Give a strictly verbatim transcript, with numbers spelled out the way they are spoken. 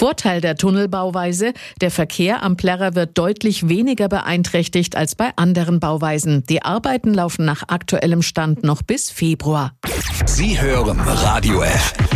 Vorteil der Tunnelbauweise: Der Verkehr am Plärrer wird deutlich weniger beeinträchtigt als bei anderen Bauweisen. Die Arbeiten laufen nach aktuellem Stand noch bis Februar. Sie hören Radio F.